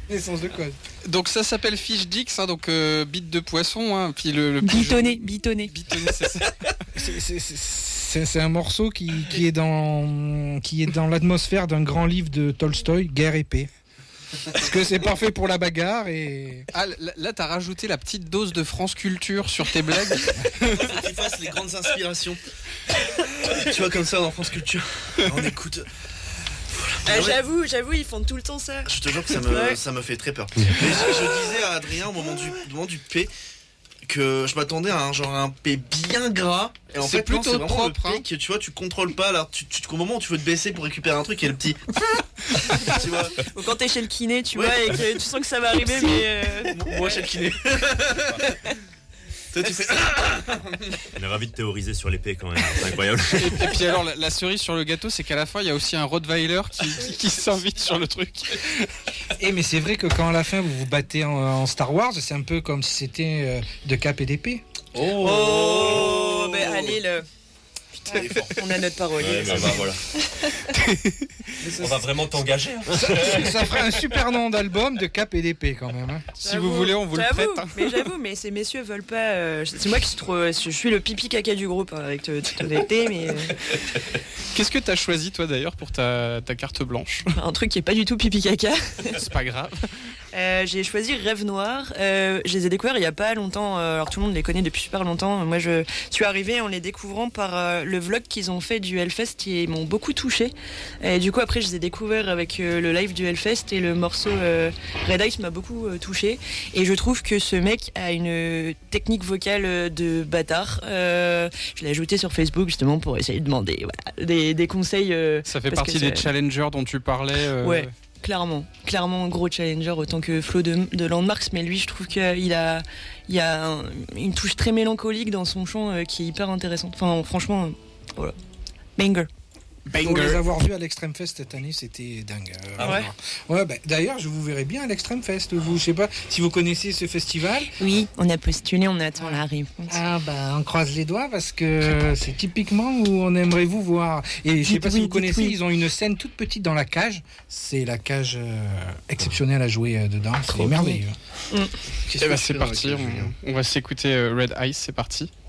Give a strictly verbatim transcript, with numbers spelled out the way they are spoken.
Naissance de code. Donc ça s'appelle Fish Dicks, hein, donc euh, bite de poisson, hein, puis le, le bitonné, bitonné. Bitonné, c'est ça. c'est, c'est, c'est, c'est un morceau qui, qui est dans, qui est dans l'atmosphère d'un grand livre de Tolstoï, Guerre et paix. Parce que c'est parfait pour la bagarre et... Ah, là, là t'as rajouté la petite dose de France Culture sur tes blagues. Faut qu'il fasse les grandes inspirations. Tu vois, comme ça dans France Culture. On écoute... Ah, j'avoue, j'avoue, ils font tout le temps ça. Je te jure que ça me, ouais. ça me fait très peur. Mais je, je disais à Adrien au moment du, au moment du P que je m'attendais à un genre un P bien gras. Et en c'est fait, plutôt non, c'est propre. Le P que tu vois, tu contrôles pas. Là, tu, tu, au moment où tu veux te baisser pour récupérer un truc, il y a le petit. Tu vois. Ou quand t'es chez le kiné, tu ouais. vois, et que tu sens que ça va arriver, mais. Euh... Moi, chez le kiné. Toi, tu fais... On est ravis de théoriser sur l'épée quand même, c'est incroyable. Et, et puis alors, la, la cerise sur le gâteau, c'est qu'à la fin, il y a aussi un Rottweiler qui, qui, qui s'invite sur le truc. Et mais c'est vrai que quand à la fin vous vous battez en, en Star Wars, c'est un peu comme si c'était euh, de cap et d'épée. Oh, oh ben allez le... Putain, on a notre parole. Ouais, bah, bah, voilà. On va vraiment t'engager. Hein. Ça, ça ferait un super nom d'album de cap et d'épée quand même. Hein. Si vous voulez, on vous le prête. Hein. Mais j'avoue, mais ces messieurs veulent pas. Euh, c'est moi qui suis trop. Je suis le pipi caca du groupe hein, avec toute honnêteté, mais. Euh... Qu'est-ce que t'as choisi toi d'ailleurs pour ta, ta carte blanche? Un truc qui est pas du tout pipi caca. C'est pas grave. Euh, j'ai choisi Rêve Noir. Euh, je les ai découverts il y a pas longtemps. Euh, alors tout le monde les connaît depuis super longtemps. Moi, je suis arrivée en les découvrant par euh, le vlog qu'ils ont fait du Hellfest qui m'ont beaucoup touché. Et du coup, après, je les ai découverts avec euh, le live du Hellfest et le morceau euh, Red Ice m'a beaucoup euh, touché. Et je trouve que ce mec a une technique vocale de bâtard. Euh, je l'ai ajouté sur Facebook justement pour essayer de demander voilà, des, des conseils. Euh, ça fait partie des challengers dont tu parlais. Euh... Ouais. Clairement, clairement gros challenger autant que Flo de, de Landmarks, mais lui je trouve qu'il a, il a un, une touche très mélancolique dans son chant euh, qui est hyper intéressante. Enfin franchement, euh, voilà, banger. Banger. Pour les avoir vus à l'Extreme Fest cette année, c'était dingue. Euh, ah ouais. Ouais, bah, d'ailleurs, je vous verrai bien à l'Extreme Fest. Vous, je sais pas si vous connaissez ce festival. Oui, on a postulé, on attend la réponse. Ah bah, on croise les doigts parce que c'est typiquement où on aimerait vous voir. Et je sais pas oui, si vous connaissez, oui. Ils ont une scène toute petite dans la cage. C'est la cage euh, exceptionnelle à jouer euh, dedans. C'est merveilleux. Mmh. Eh bah, c'est parti. On, on va s'écouter euh, Red Ice. C'est parti.